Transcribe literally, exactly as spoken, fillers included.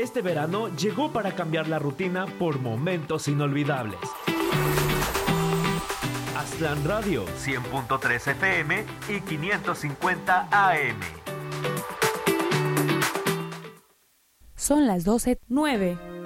Este verano llegó para cambiar la rutina por momentos inolvidables. Aztlán Radio, cien punto tres F M y quinientos cincuenta A M. Son las doce nueve.